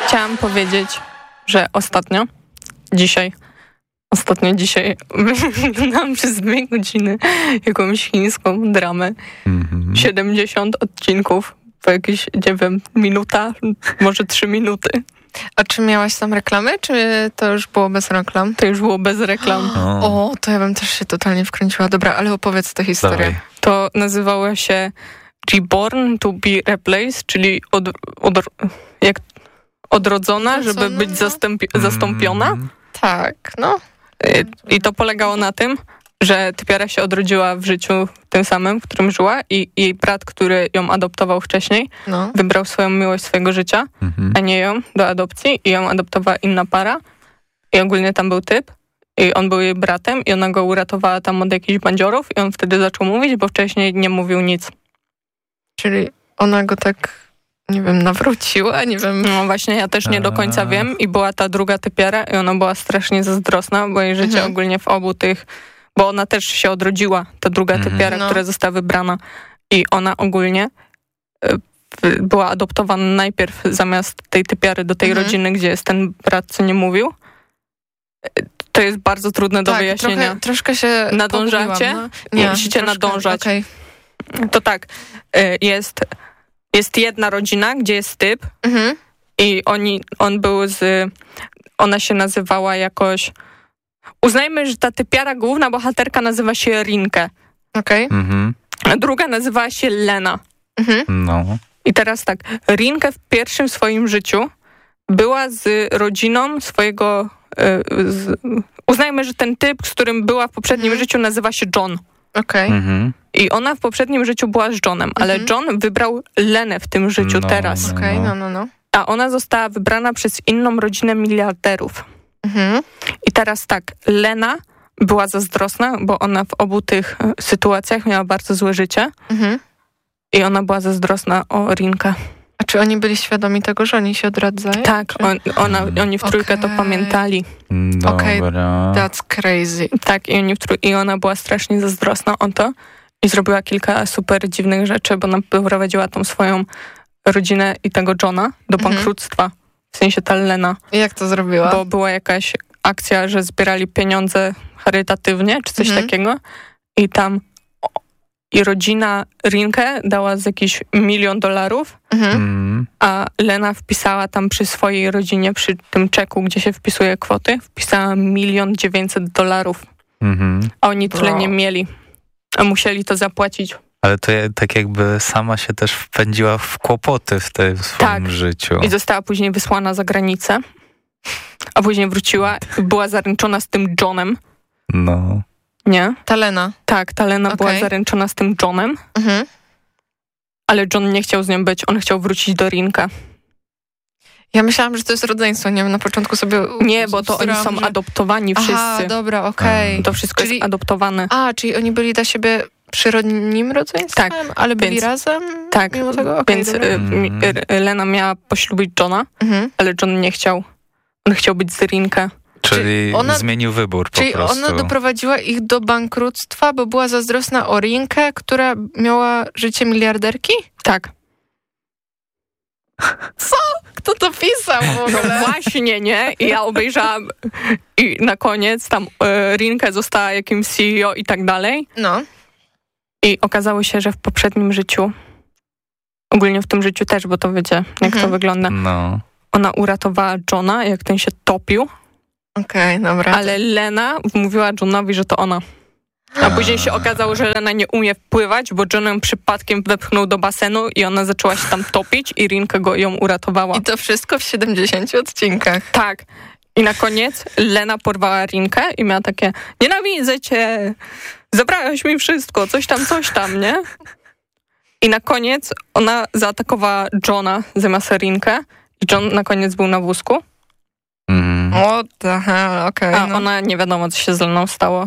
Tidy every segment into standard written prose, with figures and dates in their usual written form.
Chciałam powiedzieć, że dzisiaj oglądałam przez 2 godziny jakąś chińską dramę. 70 odcinków, po jakieś, nie wiem, minuta, może 3 minuty. A czy miałaś tam reklamy, czy to już było bez reklam? To już było bez reklam. O, to ja bym też się totalnie wkręciła. Dobra, ale opowiedz tę historię. Dawaj. To nazywało się Reborn to be Replaced, czyli odrodzona, żeby być zastąpiona. Tak, no. I to polegało na tym, że typiara się odrodziła w życiu tym samym, w którym żyła i jej brat, który ją adoptował wcześniej, wybrał swoją miłość swojego życia, a nie ją do adopcji i ją adoptowała inna para i ogólnie tam był typ i on był jej bratem i ona go uratowała tam od jakichś bandziorów i on wtedy zaczął mówić, bo wcześniej nie mówił nic. Czyli ona go tak, nie wiem, nawróciła, nie wiem. No właśnie, ja też nie do końca wiem i była ta druga typiara i ona była strasznie zazdrosna, bo jej życie ogólnie w obu tych, bo ona też się odrodziła, ta druga typiara, która została wybrana i ona ogólnie była adoptowana najpierw zamiast tej typiary do tej rodziny, gdzie jest ten brat, co nie mówił. To jest bardzo trudne do wyjaśnienia. Troszkę się nadążacie? No. Nie musicie nadążać. Okay. To tak, jest jedna rodzina, gdzie jest typ i ona się nazywała jakoś, uznajmy, że ta typiara główna bohaterka nazywa się Rinkę. Okej. A druga nazywała się Lena. No. I teraz tak, Rinkę w pierwszym swoim życiu była z rodziną swojego, uznajmy, że ten typ, z którym była w poprzednim życiu, nazywa się John. Okej. I ona w poprzednim życiu była z Johnem, ale John wybrał Lenę w tym życiu teraz. Okej, no. A ona została wybrana przez inną rodzinę miliarderów. I teraz tak, Lena była zazdrosna, bo ona w obu tych sytuacjach miała bardzo złe życie. I ona była zazdrosna o Rinkę. A czy oni byli świadomi tego, że oni się odradzają? Tak, oni w trójkę to pamiętali. Okej, that's crazy. Tak, i ona była strasznie zazdrosna o to i zrobiła kilka super dziwnych rzeczy, bo ona doprowadziła tą swoją rodzinę i tego Johna do bankructwa. W sensie ta Lena. I jak to zrobiła? Bo była jakaś akcja, że zbierali pieniądze charytatywnie, czy coś takiego i tam i rodzina Rinkę dała z jakiś $1 milion, a Lena wpisała tam przy swojej rodzinie, przy tym czeku, gdzie się wpisuje kwoty, wpisała $1,900,000. A oni tyle nie mieli. A musieli to zapłacić. Ale to tak jakby sama się też wpędziła w kłopoty w swoim życiu. I została później wysłana za granicę. A później wróciła i była zaręczona z tym Johnem. No. Nie? Ta Lena. Tak, ta Lena była zaręczona z tym Johnem. Ale John nie chciał z nią być. On chciał wrócić do Rinka. Ja myślałam, że to jest rodzeństwo. Nie wiem, na początku sobie... Nie, bo to oni są adoptowani wszyscy. Aha, dobra, okej. To wszystko jest adoptowane. Czyli oni byli dla siebie przyrodnim rodzeństwem? Tak. Ale byli razem? Tak, mimo tego? Więc Lena miała poślubić Johna, ale John nie chciał. On chciał być z Rinkę. Czyli zmienił wybór po prostu. Czyli ona doprowadziła ich do bankructwa, bo była zazdrosna o Rinkę, która miała życie miliarderki? Tak. Co? Kto to pisał w ogóle? No właśnie, nie? I ja obejrzałam i na koniec tam Rinkę została jakimś CEO i tak dalej. No. I okazało się, że w poprzednim życiu, ogólnie w tym życiu też, bo to wiecie, jak to wygląda. No. Ona uratowała Johna, jak ten się topił. Okej, dobra. Ale Lena mówiła Johnowi, że to ona. A później się okazało, że Lena nie umie pływać, bo John ją przypadkiem wepchnął do basenu i ona zaczęła się tam topić i Rinka ją uratowała. I to wszystko w 70 odcinkach. Tak. I na koniec Lena porwała Rinkę i miała takie: nienawidzę cię, zabrałeś mi wszystko, coś tam, nie? I na koniec ona zaatakowała Johna zamiast Rinkę i John na koniec był na wózku. What the hell, okej. A ona nie wiadomo, co się z Leną stało.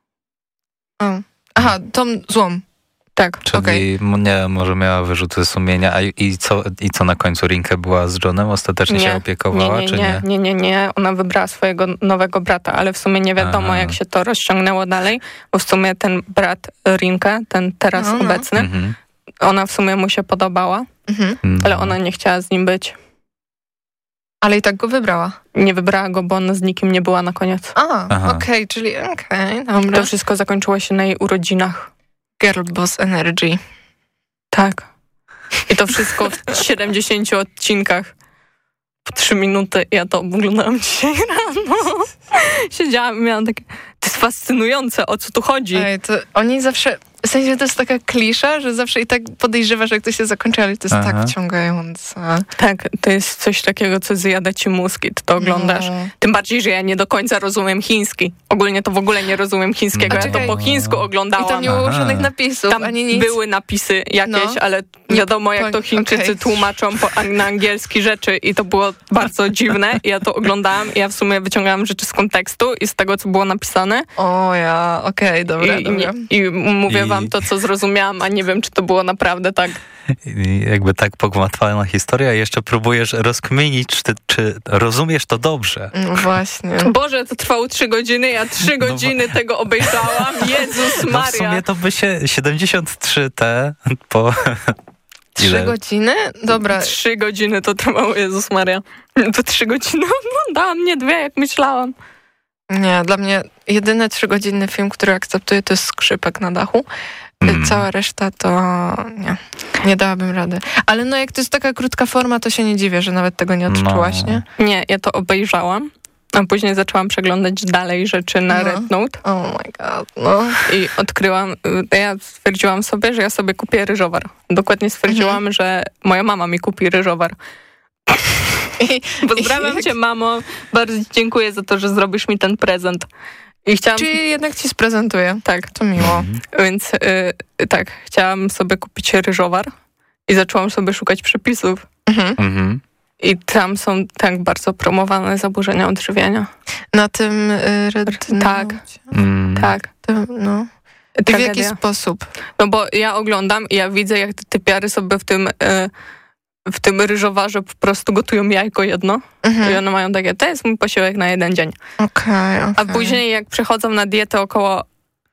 Aha, tą złą. Tak. Czyli nie, może miała wyrzuty sumienia. I co na końcu? Rinkę była z Johnem? Ostatecznie się opiekowała, czy nie? Nie. Ona wybrała swojego nowego brata, ale w sumie nie wiadomo, jak się to rozciągnęło dalej, bo w sumie ten brat Rinkę, ten teraz obecny, ona w sumie mu się podobała, ale ona nie chciała z nim być. Ale i tak go wybrała. Nie wybrała go, bo ona z nikim nie była na koniec. Okej, czyli dobra. To wszystko zakończyło się na jej urodzinach. Girl boss energy. Tak. I to wszystko w 70 odcinkach. Po 3 minuty. Ja to oglądałam dzisiaj rano. Siedziałam i miałam takie... To jest fascynujące, o co tu chodzi. Ej, to oni zawsze... W sensie to jest taka klisza, że zawsze i tak podejrzewasz, jak to się zakończy, ale to jest tak wciągające. Tak, to jest coś takiego, co zjada ci mózg i ty to oglądasz. Tym bardziej, że ja nie do końca rozumiem chiński. Ogólnie to w ogóle nie rozumiem chińskiego. Ja to po chińsku oglądałam. I tam nie było żadnych napisów, tam ani nic. Były napisy jakieś, ale wiadomo, jak to Chińczycy tłumaczą na angielski rzeczy i to było bardzo dziwne. Ja to oglądałam i ja w sumie wyciągałam rzeczy z kontekstu i z tego, co było napisane. Dobra. I mówię wam to, co zrozumiałam, a nie wiem, czy to było naprawdę tak. I jakby tak pogmatwana historia, jeszcze próbujesz rozkminić, czy rozumiesz to dobrze. No właśnie. Boże, to trwało 3 godziny, ja 3 godziny tego obejrzałam. Jezus Maria. No w sumie to by się 73T po... 3 godziny? Dobra. 3 godziny to trwało, Jezus Maria. To 3 godziny oglądałam, nie 2, jak myślałam. Nie, dla mnie jedyny 3-godzinny film, który akceptuję, to jest Skrzypek na dachu. Cała reszta to nie dałabym rady. Ale no jak to jest taka krótka forma, to się nie dziwię, że nawet tego nie odczułaś, nie? Nie, ja to obejrzałam, a później zaczęłam przeglądać dalej rzeczy na Red Note. Oh my god, I odkryłam, ja stwierdziłam sobie, że ja sobie kupię ryżowar. Dokładnie stwierdziłam, że moja mama mi kupi ryżowar. Pozdrawiam cię, mamo. Bardzo dziękuję za to, że zrobisz mi ten prezent. Czyli jednak ci sprezentuję. Tak. To miło. Więc tak, chciałam sobie kupić ryżowar i zaczęłam sobie szukać przepisów. I tam są tak bardzo promowane zaburzenia odżywiania. Na tym Red Tak. Tak. No. I w jaki sposób? No bo ja oglądam i ja widzę, jak te typiary sobie w tym ryżowarze po prostu gotują jajko jedno i one mają takie, to jest mój posiłek na 1 dzień. Okay. A później jak przechodzą na dietę około,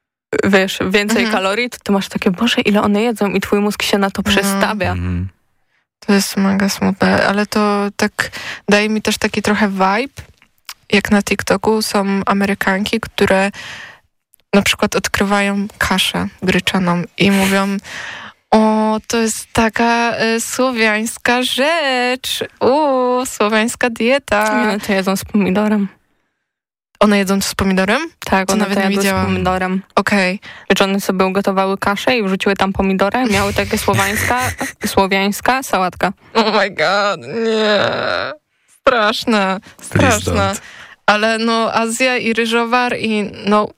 więcej kalorii, to ty masz takie, Boże, ile one jedzą i twój mózg się na to przestawia. To jest mega smutne, ale to tak daje mi też taki trochę vibe, jak na TikToku są Amerykanki, które na przykład odkrywają kaszę gryczaną i mówią: o, to jest taka słowiańska rzecz. Słowiańska dieta. Nie, to jedzą z pomidorem. One jedzą to z pomidorem? Tak, one nawet to nie widziałam. Z pomidorem. Okej. Wiesz, one sobie ugotowały kaszę i wrzuciły tam pomidorę. Miały takie słowiańska sałatka. Oh my god, nie. Straszne. Ale no Azja i ryżowar i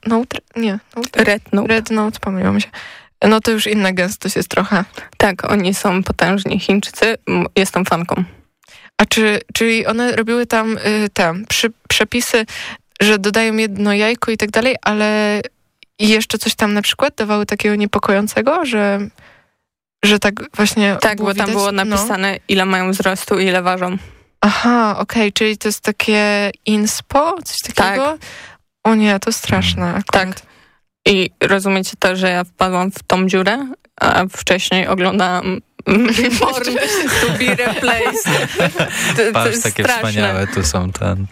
Red Note, pomyliłam się. No to już inna gęstość jest trochę. Tak, oni są potężni. Chińczycy, jestem fanką. A czyli one robiły tam przepisy, że dodają jedno jajko i tak dalej, ale jeszcze coś tam na przykład dawały takiego niepokojącego, że tak właśnie tak, było bo tam było napisane, ile mają wzrostu i ile ważą. Aha, okej, czyli to jest takie inspo? Coś takiego? Tak. O nie, to straszne. Akurat. Tak. I rozumiecie to, że ja wpadłam w tą dziurę, a wcześniej oglądałam Born to be Replaced. To jest takie straszne. Wspaniałe, tu są ten...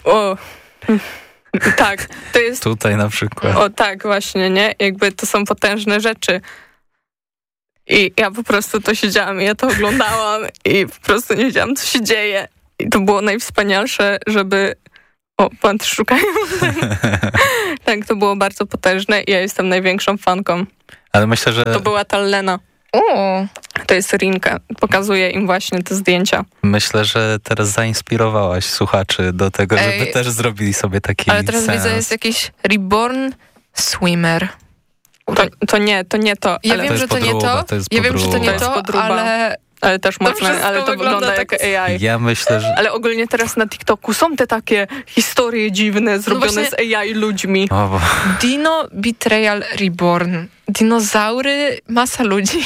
Tak, to jest... Tutaj na przykład. O tak, właśnie, nie? Jakby to są potężne rzeczy. I ja po prostu to siedziałam i ja to oglądałam i po prostu nie wiedziałam, co się dzieje. I to było najwspanialsze, żeby... pan szukają. Tak, to było bardzo potężne i ja jestem największą fanką. Ale myślę, że... To była ta Lena. To jest Rinka. Pokazuję im właśnie te zdjęcia. Myślę, że teraz zainspirowałaś słuchaczy do tego, żeby też zrobili sobie taki Ale teraz widzę, jest jakiś Reborn Swimmer. To nie to. Ja wiem, że to nie to. Ja wiem, że to nie to, ale też mocne, ale to wygląda jak AI. Ja myślę, że... Ale ogólnie teraz na TikToku są te takie historie dziwne, zrobione z AI ludźmi. Dino Betrayal Reborn. Dinozaury, masa ludzi.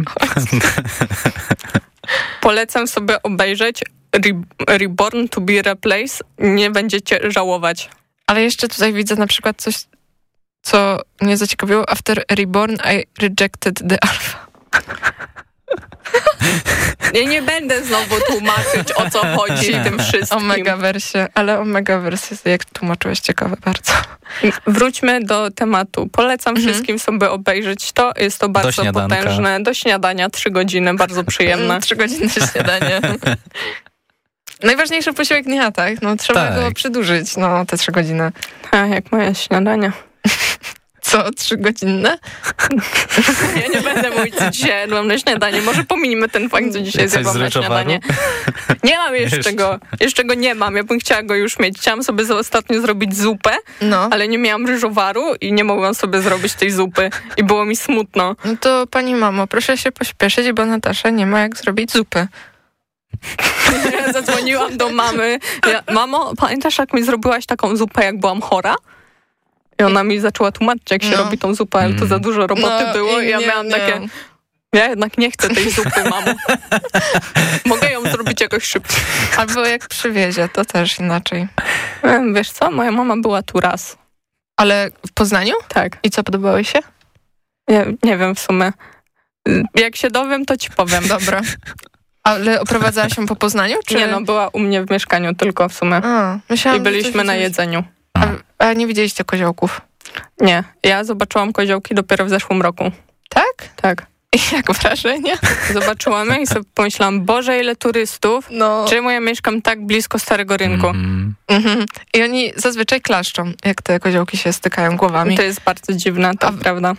Polecam sobie obejrzeć Reborn to be Replaced. Nie będziecie żałować. Ale jeszcze tutaj widzę na przykład coś, co mnie zaciekawiło. After Reborn, I rejected the alpha. Ja nie będę znowu tłumaczyć, o co chodzi tym wszystkim. Omegaversie, ale Omegaverse, jak tłumaczyłeś, ciekawe bardzo. Wróćmy do tematu. Polecam wszystkim sobie obejrzeć to. Jest to bardzo potężne. Do śniadania 3 godziny, bardzo przyjemne. 3 godziny śniadanie. Najważniejszy posiłek dnia, tak? No trzeba go przedłużyć, te 3 godziny. A jak moje śniadanie. Co? 3-godzinne? Ja nie będę mówić, co dzisiaj jadłam na śniadanie. Może pominimy ten fakt, co dzisiaj zjadłam na śniadanie. Nie mam jeszcze go nie mam. Ja bym chciała go już mieć. Chciałam sobie ostatnio zrobić zupę, ale nie miałam ryżowaru i nie mogłam sobie zrobić tej zupy. I było mi smutno. No to pani mamo, proszę się pośpieszyć, bo Natasza nie ma jak zrobić zupy. Ja zadzwoniłam do mamy. Mamo, pamiętasz, jak mi zrobiłaś taką zupę, jak byłam chora? I ona mi zaczęła tłumaczyć, jak się robi tą zupę, ale to za dużo roboty było i ja miałam takie... Ja jednak nie chcę tej zupy, mamo. Mogę ją zrobić jakoś szybciej. Albo jak przywiezie, to też inaczej. Wiesz co, moja mama była tu raz. Ale w Poznaniu? Tak. I co, podobało się? Nie wiem w sumie. Jak się dowiem, to ci powiem. Dobra. Ale oprowadzała się po Poznaniu? Czy... Nie, była u mnie w mieszkaniu tylko w sumie. I byliśmy na jedzeniu. A nie widzieliście koziołków? Nie. Ja zobaczyłam koziołki dopiero w zeszłym roku. Tak? Tak. I jak wrażenie? Zobaczyłam je i sobie pomyślałam, Boże, ile turystów. Czemu ja mieszkam tak blisko Starego Rynku? I oni zazwyczaj klaszczą, jak te koziołki się stykają głowami. To jest bardzo dziwne, to prawda.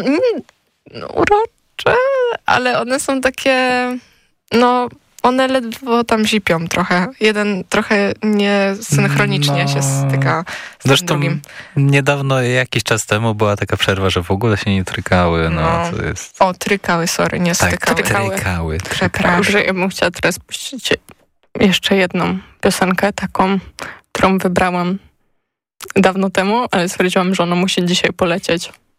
Urocze, ale one są takie... One ledwo tam zipią trochę. Jeden trochę niesynchronicznie się styka z zresztą drugim. Niedawno, jakiś czas temu była taka przerwa, że w ogóle się nie trykały. To jest... Trykały, sorry, nie stykały. Trykały. Przepraszam. Ja bym chciała teraz puścić jeszcze jedną piosenkę, taką, którą wybrałam dawno temu, ale stwierdziłam, że ona musi dzisiaj polecieć.